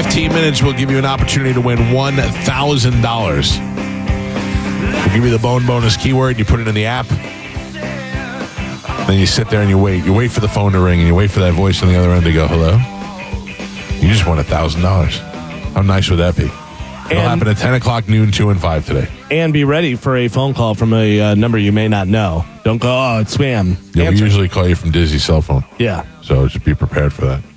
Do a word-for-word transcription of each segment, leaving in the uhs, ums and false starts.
fifteen minutes, we'll give you an opportunity to win one thousand dollars. We'll give you the bone bonus keyword. You put it in the app. Then you sit there and you wait. You wait for the phone to ring, and you wait for that voice on the other end to go, hello? You just won one thousand dollars. How nice would that be? It'll And- happen at ten o'clock, noon, two, and five today. And be ready for a phone call from a uh, number you may not know. Don't go, oh, it's spam. Yeah, we Answer. usually call you from Dizzy's cell phone. Yeah. So just be prepared for that.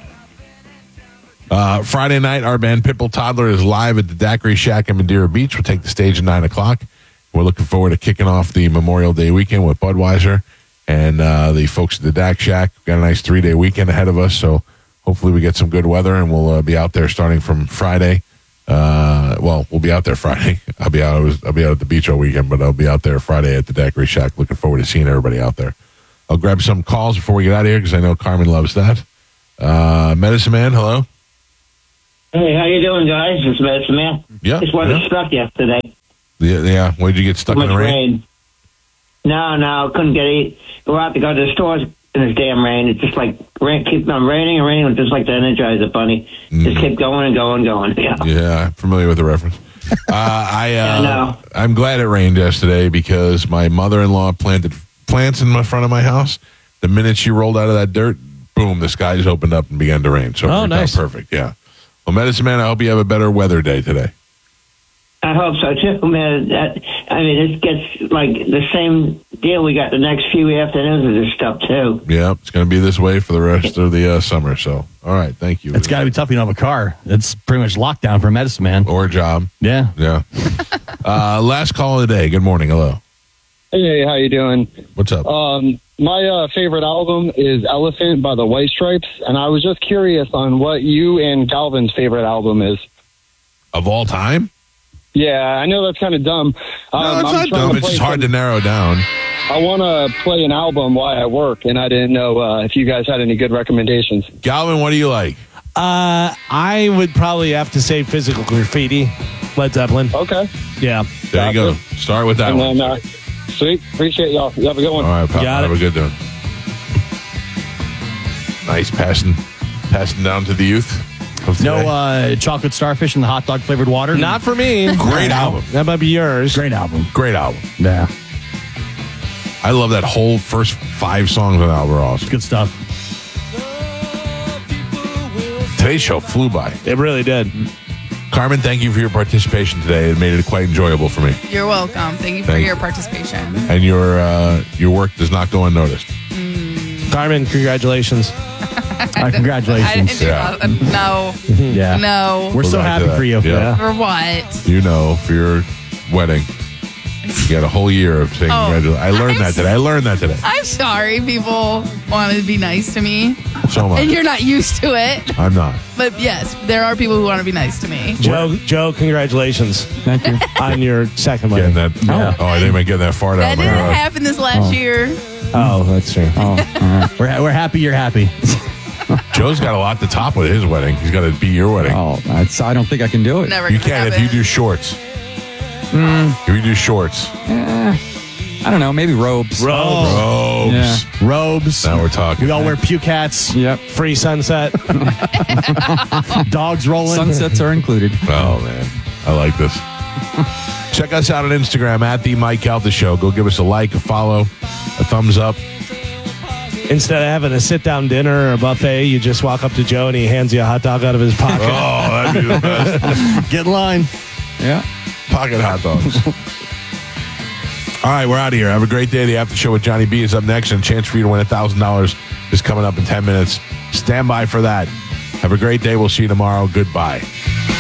Uh, Friday night, our band Pitbull Toddler is live at the Daiquiri Shack in Madeira Beach. We'll take the stage at nine o'clock. We're looking forward to kicking off the Memorial Day weekend with Budweiser and uh, the folks at the D A C Shack. We've got a nice three-day weekend ahead of us, so hopefully we get some good weather, and we'll uh, be out there starting from Friday. Uh, well, we'll be out there Friday. I'll be out. I was, I'll be out at the beach all weekend, but I'll be out there Friday at the Daiquiri Shack. Looking forward to seeing everybody out there. I'll grab some calls before we get out of here because I know Carmen loves that. Uh, Medicine Man, hello. Hey, how you doing, guys? It's Medicine Man. Yeah, Just wasn't yeah. stuck yesterday. Yeah, yeah. Why did you get stuck Too in much the rain? rain. No, no, couldn't get it. Go out to go to the stores in this damn rain. It's just like rain, keep on raining and raining, just like the Energizer Bunny. Just keep going and going and going. Yeah. Yeah, I'm familiar with the reference. Uh, I, uh, Yeah, I know. I'm glad it rained yesterday because my mother-in-law planted plants in the front of my house. The minute she rolled out of that dirt, boom, the skies opened up and began to rain. So it Oh, worked out nice. perfect. Yeah. Well, Medicine Man, I hope you have a better weather day today. I hope so too, man. That, I mean, it gets like the same deal we got the next few afternoons of this stuff too. Yeah, it's going to be this way for the rest of the uh, summer. So, all right, thank you. It's got to be tough, you know, have a car. It's pretty much lockdown for a medicine man. Or a job. Yeah. Yeah. uh, last call of the day. Good morning. Hello. Hey, how you doing? What's up? Um, my uh, favorite album is Elephant by the White Stripes, and I was just curious on what you and Galvin's favorite album is. Of all time? Yeah, I know that's kind of dumb. Um, No, it's I'm not trying dumb. to It's play just hard to some- narrow down. I want to play an album while I work, and I didn't know uh, if you guys had any good recommendations. Galvin, what do you like? Uh, I would probably have to say Physical Graffiti, Led Zeppelin. Okay. Yeah. There you go. Gotcha. Start with that And one. then, uh, sweet. Appreciate y'all. You have a good one. All right, pal. Got Have it. a good one. Nice passing, passing down to the youth. of No today. uh, chocolate starfish and the hot dog flavored water. Not for me. Great album. That might be yours. Great album. Great album. Yeah. I love that whole first five songs on the album. Are awesome. Good stuff. Today's show flew by. It really did. Carmen, thank you for your participation today. It made it quite enjoyable for me. You're welcome. Thank you for Thank your you. participation. And your uh, your work does not go unnoticed. Carmen, congratulations. Uh, I didn't congratulations. do Yeah. that. No. Yeah. No. We're We'll so back to happy that. for you. Yeah. For what? You know, for your wedding, you got a whole year of saying Oh, congratulations. I learned I'm that today. I learned that today. I'm sorry people want to be nice to me. So much. And you're not used to it. I'm not. But yes, there are people who want to be nice to me. Joe, Joe, congratulations Thank you. on your second Getting wedding. that. Yeah. Oh, I didn't even get that far That down my didn't road. happen this last year. Oh, that's true. Oh, all right. we're, we're happy you're happy. Joe's got a lot to top with his wedding. He's got to be your wedding. Oh, that's, I don't think I can do it. Never You gonna can if happen. you do shorts. Mm. If you do shorts. Eh, I don't know. Maybe robes. Robes. Robes. Yeah. Robes. Now we're talking. We all wear puke hats. Yep. Free sunset. Dogs rolling. Sunsets are included. Oh, man. I like this. Check us out on Instagram at The Mike Calta Show. Go give us a like, a follow, a thumbs up. Instead of having a sit-down dinner or a buffet, you just walk up to Joe and he hands you a hot dog out of his pocket. Oh, that'd be the best. Get in line. Yeah. Pocket hot dogs. All right, we're out of here. Have a great day. The After Show with Johnny B is up next, and a chance for you to win one thousand dollars is coming up in ten minutes. Stand by for that. Have a great day. We'll see you tomorrow. Goodbye.